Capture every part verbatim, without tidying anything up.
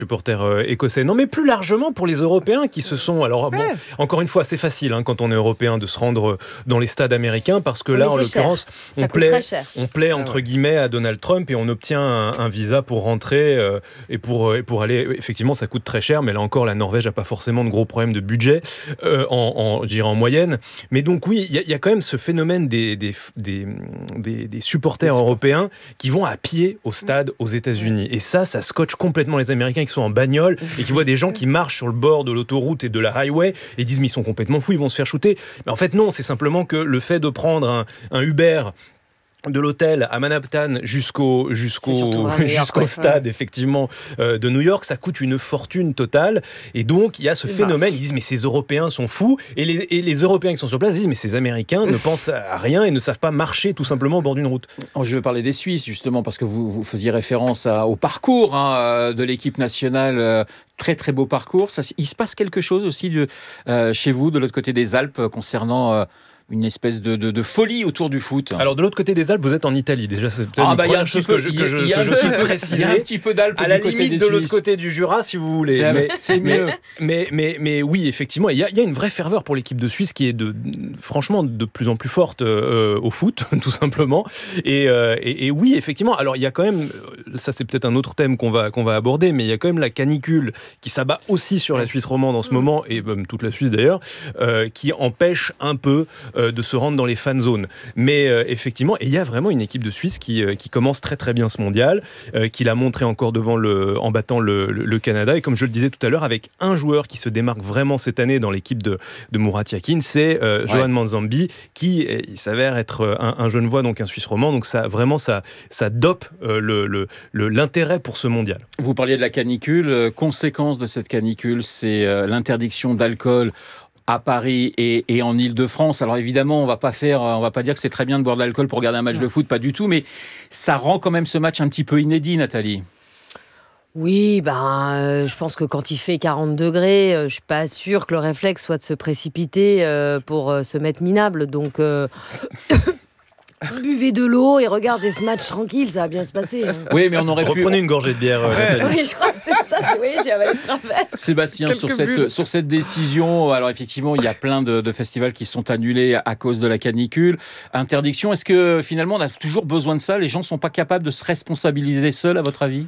supporters euh, écossais. Non, mais plus largement pour les Européens qui se sont... Alors, bon, Ouais. encore une fois, c'est facile hein, quand on est Européen de se rendre dans les stades américains parce que Oui, là, mais en c'est l'occurrence, Ça on coûte plaît, très cher. on plaît Ah entre ouais. guillemets à Donald Trump et on obtient un, un visa pour rentrer euh, et, pour, et pour aller... Effectivement, ça coûte très cher, mais là encore, la Norvège n'a pas forcément de gros problèmes de budget, euh, en, en, je dirais en moyenne. Mais donc oui, il y, y a quand même ce phénomène des, des, des, des, des supporters européens qui vont à pied au stade aux États-Unis. Et ça, ça scotche complètement les Américains qui sont en bagnole et qui voient des gens qui marchent sur le bord de l'autoroute et de la highway et disent mais ils sont complètement fous, ils vont se faire shooter. Mais en fait non, c'est simplement que le fait de prendre un, un Uber de l'hôtel à Manhattan jusqu'au jusqu'au jusqu'au stade ouais. effectivement euh, de New York, ça coûte une fortune totale et donc il y a ce Il phénomène, marche. ils disent mais ces Européens sont fous et les, et les Européens qui sont sur place disent mais ces Américains ne pensent à rien et ne savent pas marcher tout simplement au bord d'une route. Oh, je veux parler des Suisses justement parce que vous, vous faisiez référence à, au parcours hein, de l'équipe nationale, euh, très très beau parcours. Ça, il se passe quelque chose aussi de, euh, chez vous de l'autre côté des Alpes concernant euh, une espèce de, de, de folie autour du foot. Alors de l'autre côté des Alpes, vous êtes en Italie. Déjà, c'est peut-être ah, une bah, première chose peu, que je, que je, que je suis précisé. Il y a un petit peu d'Alpes à la limite de l'autre côté du Jura, si vous voulez. C'est, mais, c'est mieux. Mais, mais, mais, mais oui, effectivement, il y, a, il y a une vraie ferveur pour l'équipe de Suisse qui est de, franchement de plus en plus forte euh, au foot, tout simplement. Et, euh, et, et oui, effectivement. Alors il y a quand même, ça c'est peut-être un autre thème qu'on va, qu'on va aborder, mais il y a quand même la canicule qui s'abat aussi sur la Suisse romande en ce moment, et même toute la Suisse d'ailleurs, euh, qui empêche un peu euh, de se rendre dans les fan zone. Mais euh, effectivement, et il y a vraiment une équipe de Suisse qui, euh, qui commence très très bien ce mondial, euh, qui l'a montré encore devant le, en battant le, le, le Canada. Et comme je le disais tout à l'heure, avec un joueur qui se démarque vraiment cette année dans l'équipe de, de Murat Yakin, c'est euh, ouais. Johan Manzambi, qui il s'avère être un, un Genevois, donc un Suisse romand. Donc ça, vraiment, ça, ça dope euh, le, le, le, l'intérêt pour ce mondial. Vous parliez de la canicule. Euh, conséquence de cette canicule, c'est euh, l'interdiction d'alcool à Paris et, et en Île-de-France. Alors évidemment, on va pas faire, on va pas dire que c'est très bien de boire de l'alcool pour regarder un match de foot, pas du tout, mais ça rend quand même ce match un petit peu inédit, Nathalie. Oui, ben, euh, je pense que quand il fait quarante degrés, euh, je suis pas sûre que le réflexe soit de se précipiter euh, pour euh, se mettre minable. Donc, euh... buvez de l'eau et regardez ce match tranquille, ça va bien se passer. Hein. Oui, mais on aurait pu... Reprenez une gorgée de bière. Ouais. Oui, je crois que c'est ça. C'est... Oui, j'ai avalé de travers. Sébastien, sur cette, sur cette décision, alors effectivement, il y a plein de, de festivals qui sont annulés à cause de la canicule. Interdiction, est-ce que finalement, on a toujours besoin de ça ? Les gens ne sont pas capables de se responsabiliser seuls, à votre avis ?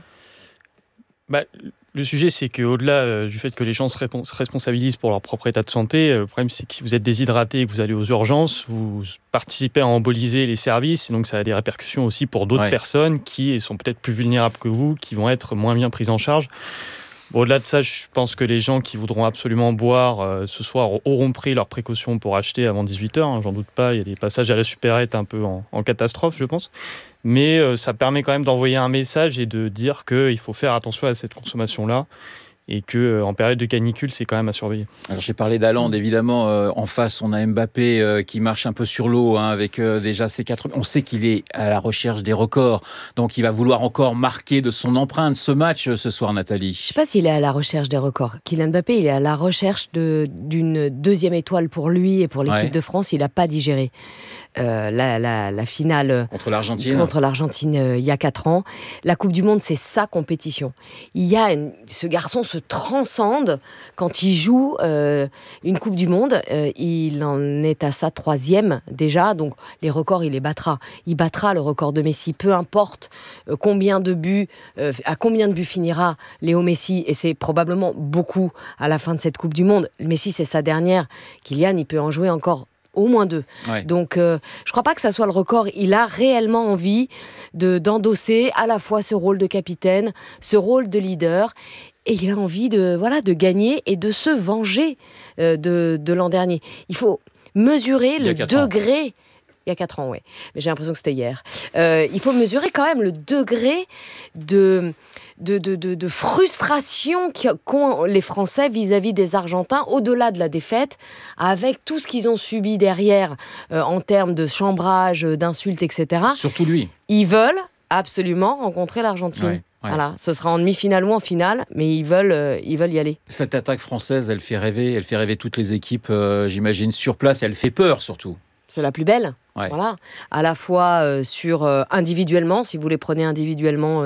Bah, le sujet, c'est qu'au-delà euh, du fait que les gens se, répons- se responsabilisent pour leur propre état de santé, euh, le problème, c'est que si vous êtes déshydraté et que vous allez aux urgences, vous participez à emboliser les services, et donc ça a des répercussions aussi pour d'autres ouais. personnes qui sont peut-être plus vulnérables que vous, qui vont être moins bien prises en charge. Bon, au-delà de ça, je pense que les gens qui voudront absolument boire euh, ce soir auront pris leurs précautions pour acheter avant dix-huit heures, hein, j'en doute pas. Il y a des passages à la supérette un peu en, en catastrophe, je pense. Mais euh, ça permet quand même d'envoyer un message et de dire qu'il faut faire attention à cette consommation-là et qu'en euh, période de canicule, c'est quand même à surveiller. Alors j'ai parlé d'Haaland, évidemment. Euh, en face, on a Mbappé euh, qui marche un peu sur l'eau hein, avec euh, déjà ses quatre... On sait qu'il est à la recherche des records, donc il va vouloir encore marquer de son empreinte ce match euh, ce soir, Nathalie. Je ne sais pas s'il est à la recherche des records. Kylian Mbappé, il est à la recherche de, d'une deuxième étoile pour lui et pour l'équipe ouais. de France. Il n'a pas digéré. Euh, la, la, la finale contre l'Argentine, contre l'Argentine euh, il y a quatre ans. La Coupe du Monde, c'est sa compétition. Il y a une, ce garçon se transcende quand il joue euh, une Coupe du Monde. Euh, il en est à sa troisième déjà, donc les records, il les battra. Il battra le record de Messi, peu importe euh, combien de buts, euh, à combien de buts finira Léo Messi, et c'est probablement beaucoup à la fin de cette Coupe du Monde. Messi, c'est sa dernière. Kylian, il peut en jouer encore au moins deux. Ouais. Donc, euh, je ne crois pas que ça soit le record. Il a réellement envie de, d'endosser à la fois ce rôle de capitaine, ce rôle de leader. Et il a envie de, voilà, de gagner et de se venger euh, de, de l'an dernier. Il faut mesurer le degré... Ans. Il y a quatre ans, oui. Mais j'ai l'impression que c'était hier. Euh, il faut mesurer quand même le degré de, de, de, de, de frustration qu'ont les Français vis-à-vis des Argentins, au-delà de la défaite, avec tout ce qu'ils ont subi derrière euh, en termes de chambrage, d'insultes, et cetera. Surtout lui. Ils veulent absolument rencontrer l'Argentine. Ouais. Ouais. Voilà, ce sera en demi-finale ou en finale, mais ils veulent, euh, ils veulent y aller. Cette attaque française, elle fait rêver, elle fait rêver toutes les équipes, euh, j'imagine, sur place, et elle fait peur surtout. C'est la plus belle, ouais. Voilà. À la fois euh, sur euh, individuellement, si vous les prenez individuellement, euh,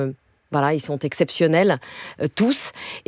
Voilà, ils sont exceptionnels, euh, tous.